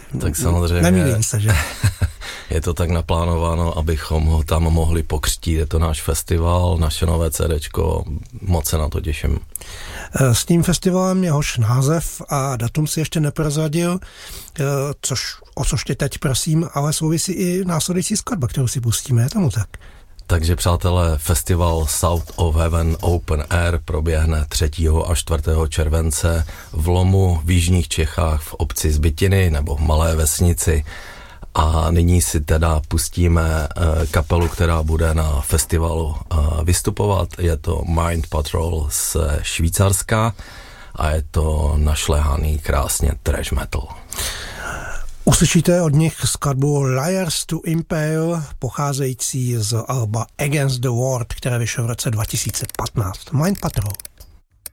Tak samozřejmě. Nemýlím se, že? Je to tak naplánováno, abychom ho tam mohli pokřtít. Je to náš festival, naše nové CDčko, moc se na to těším. S tím festivalem jehož název a datum si ještě neprozradil, o což tě teď prosím, ale souvisí i následující skladba, kterou si pustíme, je tomu tak? Takže přátelé, festival South of Heaven Open Air proběhne 3. a 4. července v Lomu v jižních Čechách v obci Zbytiny nebo v malé vesnici. A nyní si teda pustíme kapelu, která bude na festivalu vystupovat. Je to Mind Patrol z Švýcarska a je to našlehaný krásně thrash metal. Uslyšíte od nich skladbu Liars to Impale, pocházející z alba Against the World, které vyšlo v roce 2015. Mind Patrol.